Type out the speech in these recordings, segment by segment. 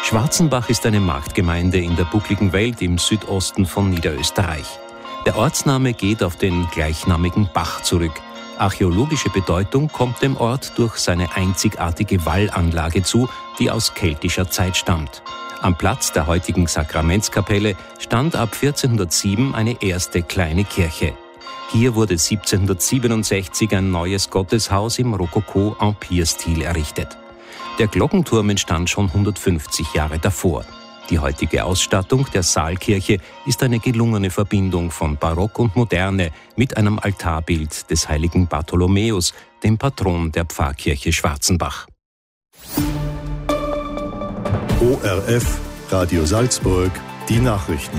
Schwarzenbach ist eine Marktgemeinde in der buckligen Welt im Südosten von Niederösterreich. Der Ortsname geht auf den gleichnamigen Bach zurück. Archäologische Bedeutung kommt dem Ort durch seine einzigartige Wallanlage zu, die aus keltischer Zeit stammt. Am Platz der heutigen Sakramentskapelle stand ab 1407 eine erste kleine Kirche. Hier wurde 1767 ein neues Gotteshaus im Rokoko-Empire-Stil errichtet. Der Glockenturm entstand schon 150 Jahre davor. Die heutige Ausstattung der Saalkirche ist eine gelungene Verbindung von Barock und Moderne mit einem Altarbild des heiligen Bartholomäus, dem Patron der Pfarrkirche Schwarzenbach. ORF, Radio Salzburg, die Nachrichten.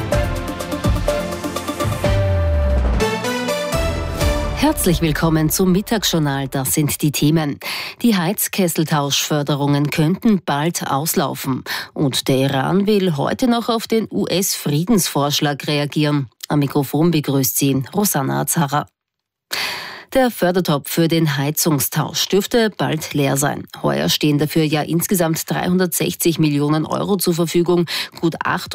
Herzlich willkommen zum Mittagsjournal. Das sind die Themen. Die Heizkesseltauschförderungen könnten bald auslaufen. Und der Iran will heute noch auf den US-Friedensvorschlag reagieren. Am Mikrofon begrüßt sie Rosanna Azara. Der Fördertopf für den Heizungstausch dürfte bald leer sein. Heuer stehen dafür ja insgesamt 360 Millionen Euro zur Verfügung. Gut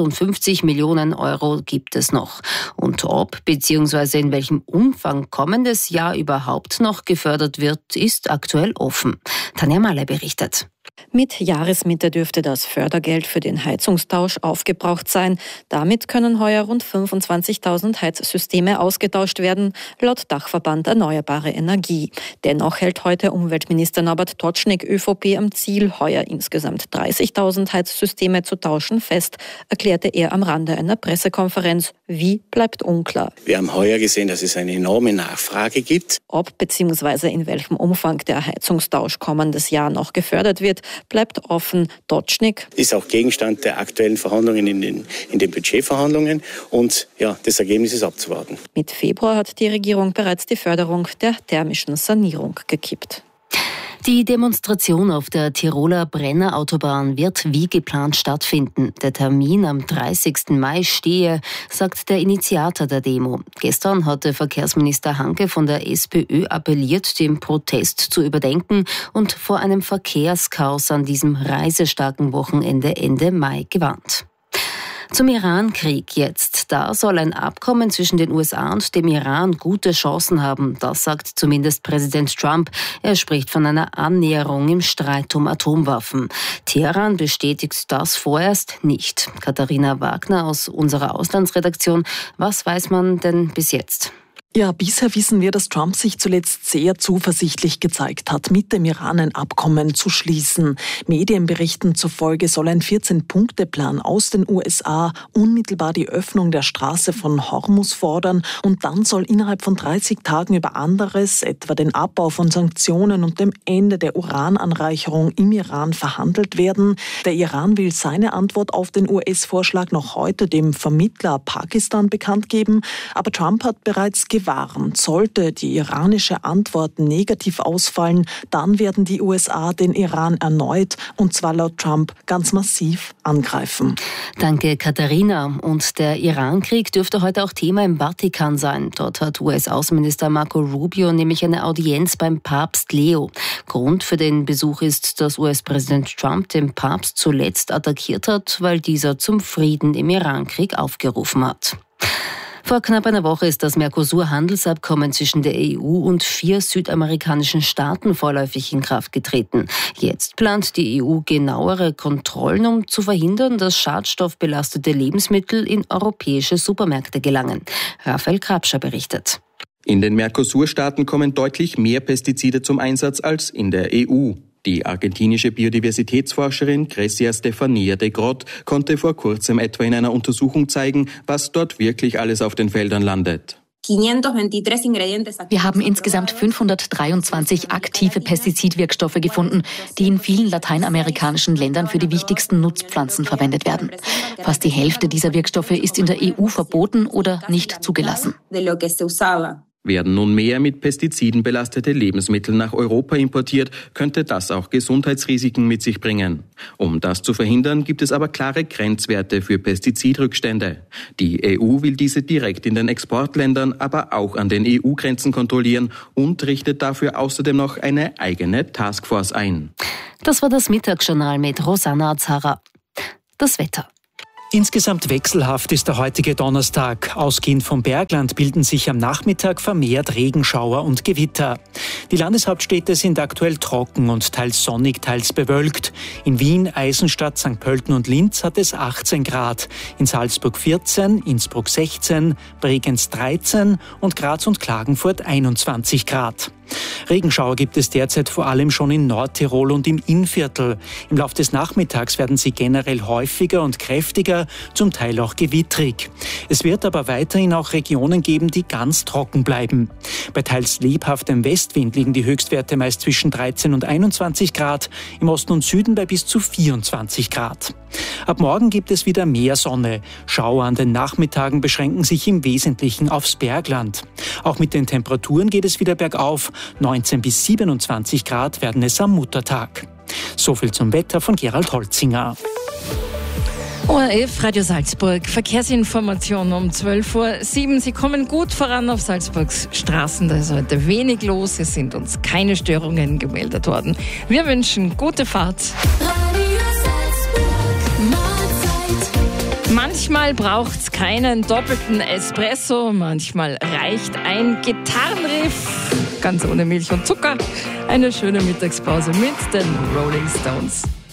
58 Millionen Euro gibt es noch. Und ob bzw. in welchem Umfang kommendes Jahr überhaupt noch gefördert wird, ist aktuell offen. Tanja Mahler berichtet. Mit Jahresmitte dürfte das Fördergeld für den Heizungstausch aufgebraucht sein. Damit können heuer rund 25.000 Heizsysteme ausgetauscht werden, laut Dachverband Erneuerbare Energie. Dennoch hält heute Umweltminister Norbert Totschnig ÖVP am Ziel, heuer insgesamt 30.000 Heizsysteme zu tauschen, fest, erklärte er am Rande einer Pressekonferenz. Wie, bleibt unklar. Wir haben heuer gesehen, dass es eine enorme Nachfrage gibt. Ob bzw. in welchem Umfang der Heizungstausch kommendes Jahr noch gefördert wird, bleibt offen. Totschnig ist auch Gegenstand der aktuellen Verhandlungen in den Budgetverhandlungen und ja, das Ergebnis ist abzuwarten. Mit Februar hat die Regierung bereits die Förderung der thermischen Sanierung gekippt. Die Demonstration auf der Tiroler Brennerautobahn wird wie geplant stattfinden. Der Termin am 30. Mai stehe, sagt der Initiator der Demo. Gestern hatte Verkehrsminister Hanke von der SPÖ appelliert, den Protest zu überdenken und vor einem Verkehrschaos an diesem reisestarken Wochenende Ende Mai gewarnt. Zum Iran-Krieg jetzt. Da soll ein Abkommen zwischen den USA und dem Iran gute Chancen haben. Das sagt zumindest Präsident Trump. Er spricht von einer Annäherung im Streit um Atomwaffen. Teheran bestätigt das vorerst nicht. Katharina Wagner aus unserer Auslandsredaktion. Was weiß man denn bis jetzt? Ja, bisher wissen wir, dass Trump sich zuletzt sehr zuversichtlich gezeigt hat, mit dem Iran ein Abkommen zu schließen. Medienberichten zufolge soll ein 14-Punkte-Plan aus den USA unmittelbar die Öffnung der Straße von Hormuz fordern und dann soll innerhalb von 30 Tagen über anderes, etwa den Abbau von Sanktionen und dem Ende der Urananreicherung im Iran verhandelt werden. Der Iran will seine Antwort auf den US-Vorschlag noch heute dem Vermittler Pakistan bekannt geben, aber Trump hat bereits gewarnt, sollte die iranische Antwort negativ ausfallen, dann werden die USA den Iran erneut, und zwar laut Trump, ganz massiv angreifen. Danke, Katharina. Und der Iran-Krieg dürfte heute auch Thema im Vatikan sein. Dort hat US-Außenminister Marco Rubio nämlich eine Audienz beim Papst Leo. Grund für den Besuch ist, dass US-Präsident Trump den Papst zuletzt attackiert hat, weil dieser zum Frieden im Iran-Krieg aufgerufen hat. Vor knapp einer Woche ist das Mercosur-Handelsabkommen zwischen der EU und 4 südamerikanischen Staaten vorläufig in Kraft getreten. Jetzt plant die EU genauere Kontrollen, um zu verhindern, dass schadstoffbelastete Lebensmittel in europäische Supermärkte gelangen. Raphael Krabscher berichtet. In den Mercosur-Staaten kommen deutlich mehr Pestizide zum Einsatz als in der EU. Die argentinische Biodiversitätsforscherin Grecia Stefania de Grot konnte vor kurzem etwa in einer Untersuchung zeigen, was dort wirklich alles auf den Feldern landet. Wir haben insgesamt 523 aktive Pestizidwirkstoffe gefunden, die in vielen lateinamerikanischen Ländern für die wichtigsten Nutzpflanzen verwendet werden. Fast die Hälfte dieser Wirkstoffe ist in der EU verboten oder nicht zugelassen. Werden nun mehr mit Pestiziden belastete Lebensmittel nach Europa importiert, könnte das auch Gesundheitsrisiken mit sich bringen. Um das zu verhindern, gibt es aber klare Grenzwerte für Pestizidrückstände. Die EU will diese direkt in den Exportländern, aber auch an den EU-Grenzen kontrollieren und richtet dafür außerdem noch eine eigene Taskforce ein. Das war das Mittagsjournal mit Rosanna Azara. Das Wetter. Insgesamt wechselhaft ist der heutige Donnerstag. Ausgehend vom Bergland bilden sich am Nachmittag vermehrt Regenschauer und Gewitter. Die Landeshauptstädte sind aktuell trocken und teils sonnig, teils bewölkt. In Wien, Eisenstadt, St. Pölten und Linz hat es 18 Grad. In Salzburg 14, Innsbruck 16, Bregenz 13 und Graz und Klagenfurt 21 Grad. Regenschauer gibt es derzeit vor allem schon in Nordtirol und im Innviertel. Im Laufe des Nachmittags werden sie generell häufiger und kräftiger, zum Teil auch gewittrig. Es wird aber weiterhin auch Regionen geben, die ganz trocken bleiben. Bei teils lebhaftem Westwind liegen die Höchstwerte meist zwischen 13 und 21 Grad, im Osten und Süden bei bis zu 24 Grad. Ab morgen gibt es wieder mehr Sonne. Schauer an den Nachmittagen beschränken sich im Wesentlichen aufs Bergland. Auch mit den Temperaturen geht es wieder bergauf. 19 bis 27 Grad werden es am Muttertag. So viel zum Wetter von Gerald Holzinger. ORF Radio Salzburg, Verkehrsinformation um 12:07 Uhr. Sie kommen gut voran auf Salzburgs Straßen, da ist heute wenig los. Es sind uns keine Störungen gemeldet worden. Wir wünschen gute Fahrt. Manchmal braucht's keinen doppelten Espresso, manchmal reicht ein Gitarrenriff, ganz ohne Milch und Zucker. Eine schöne Mittagspause mit den Rolling Stones.